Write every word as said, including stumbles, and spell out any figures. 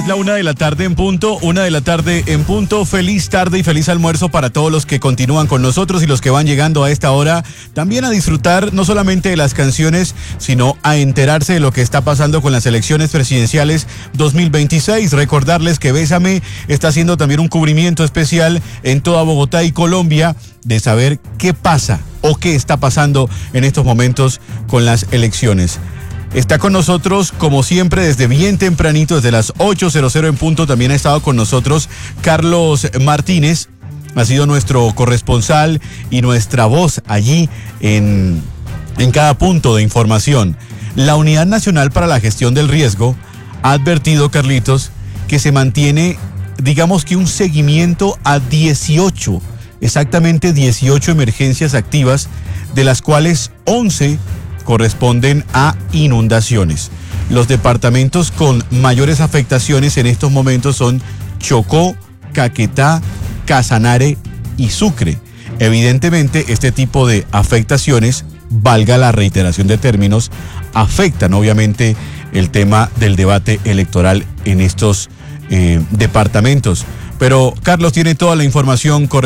La una de la tarde en punto, una de la tarde en punto. Feliz tarde y feliz almuerzo para todos los que continúan con nosotros y los que van llegando a esta hora. También a disfrutar no solamente de las canciones, sino a enterarse de lo que está pasando con las elecciones presidenciales dos mil veintiséis. Recordarles que Bésame está haciendo también un cubrimiento especial en toda Bogotá y Colombia de saber qué pasa o qué está pasando en estos momentos con las elecciones. Está con nosotros, como siempre, desde bien tempranito, desde las ocho en punto. También ha estado con nosotros Carlos Martínez. Ha sido nuestro corresponsal y nuestra voz allí en, en cada punto de información. La Unidad Nacional para la Gestión del Riesgo ha advertido, Carlitos, que se mantiene, digamos que un seguimiento a dieciocho, exactamente dieciocho emergencias activas, de las cuales once corresponden a inundaciones. Los departamentos con mayores afectaciones en estos momentos son Chocó, Caquetá, Casanare y Sucre. Evidentemente, este tipo de afectaciones, valga la reiteración de términos, afectan obviamente el tema del debate electoral en estos eh, departamentos. Pero Carlos tiene toda la información correcta.